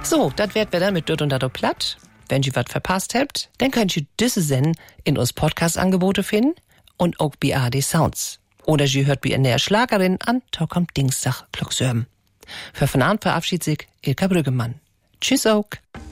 So, das wird wieder mit Dut und Dado platt. Wenn ihr was verpasst habt, dann könnt ihr diese Sendung in uns Podcast-Angebote finden und auch bei ARD Sounds. Oder ihr hört bei der Schlagerin an, da kommt Dienstag Glocksörben. Für von Abend verabschiedet sich Ilka Brüggemann. Tschüss auch.